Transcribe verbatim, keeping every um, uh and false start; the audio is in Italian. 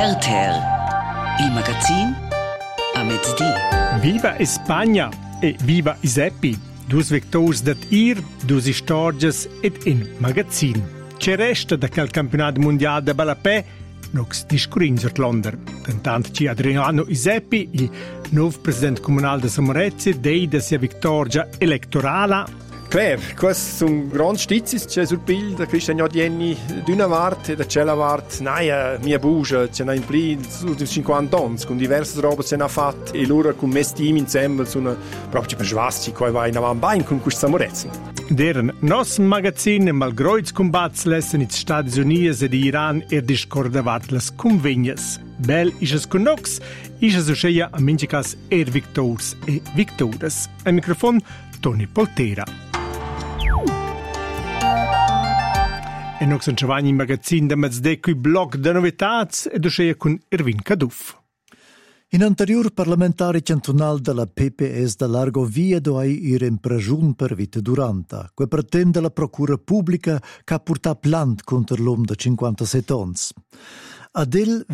Ter Ter, il magazin a mezzodì. Viva Spagna e viva Iseppi, dus vectors dat ir, dus istorges ed in magazin. C'è resta da quel campionato mondiale de Balapè, nox discurinzer Londer. Cantant ci Adriano Iseppi, il nuovo presidente comunale de Samorezia, dei da sia victoria elettorale. Claire, questo è un grande stizis, c'è sul pil da Cristian Jodienni d'una vart e da cella vart, naia, mia bugia, c'è una in pli di cinquanta anni, con diverse robe c'è una fatta e loro con me team insieme sono proprio per svasti, che va in avanti con questo Samorezia. Deren nos magazin mal groiz combats lessen in Stati Uniti ed Iran er discordavat las convegnas. Bel is es con nox, is es uscheia a mincicas er victors e victoras. Al microfon Toni Poltera. E nox en chavagni in magazin da mezzde qui blog de novetats ed uscheia con Erwin Caduff. In anterior parlamentari cantonal della P P S da Largo Viedo ai ir in pregiun per vita duranta, que pretende la procura pubblica che ha portato plant contro l'uomo de cinquantasette ans. Adel